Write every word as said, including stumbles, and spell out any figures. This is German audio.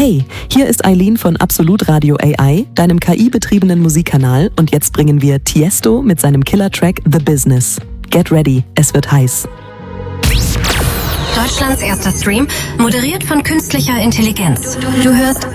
Hey, hier ist Eileen von Absolut Radio A I, deinem K I-betriebenen Musikkanal, und jetzt bringen wir Tiesto mit seinem Killer-Track The Business. Get ready, es wird heiß. Deutschlands erster Stream, moderiert von künstlicher Intelligenz. Du hörst